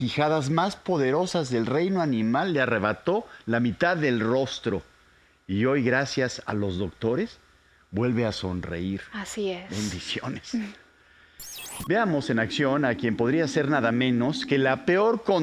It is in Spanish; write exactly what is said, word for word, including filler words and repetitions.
quijadas más poderosas del reino animal le arrebató la mitad del rostro. Y hoy, gracias a los doctores, vuelve a sonreír. Así es. Bendiciones. Veamos en acción a quien podría ser nada menos que la peor